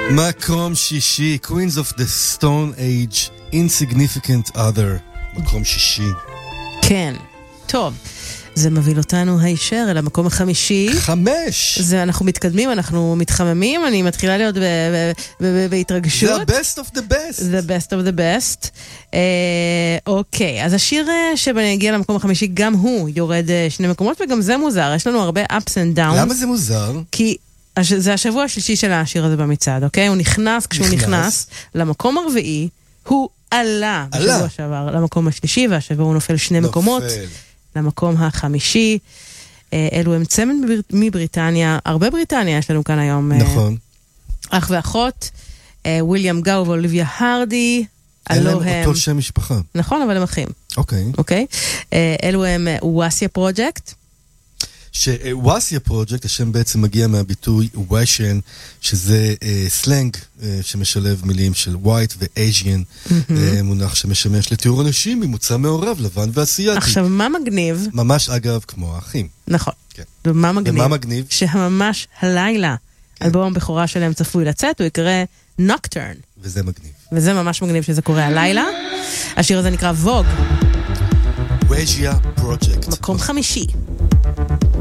מקום שישי, Queens of the Stone Age, Insignificant Other, מקום שישי. כן, טוב. זה מביא אותנו הישר אל המקום החמישי. 5! אנחנו מתקדמים, אנחנו מתחממים, אני מתחילה להיות בהתרגשות. זה ה-best of the best. The best of the best. אוקיי, אז השיר שבנגיע למקום החמישי, גם הוא יורד 2 מקומות, וגם זה מוזר. יש לנו הרבה ups and downs. למה זה מוזר? כי זה השבוע השלישי של השיר הזה במצעד, אוקיי? הוא נכנס, כשהוא נכנס למקום הרביעי, הוא עלה בשבוע שעבר למקום השלישי, והשבוע הוא נופל 2 מקומות. למקום החמישי. אלו הם צמד מבריטניה, הרבה בריטניה יש לנו כאן היום. נכון. אח ואחות, וויליאם גאו ואוליביה הרדי. אין להם אותו שם משפחה. נכון, אבל הם אחים. אוקיי. אלו הם וואסיה פרוג'קט. שוואסיה פרוג'קט, השם בעצם מגיע מהביטוי וושן, שזה סלנג שמשלב מילים של ווייט ואייז'יאן, מונח שמשמש לתיאור אנשים ממוצא מעורב, לבן ואסייתי. עכשיו, מה מגניב? ממש אגב כמו האחים. נכון. כן. ומה מגניב? שממש שהממש הלילה, אלבום הבכורה שלהם צפוי לצאת, הוא יקרא Nocturne. וזה מגניב. וזה ממש מגניב שזה קורה הלילה. השיר הזה נקרא ווג. וושיה פרוג'קט. מקום חמישי.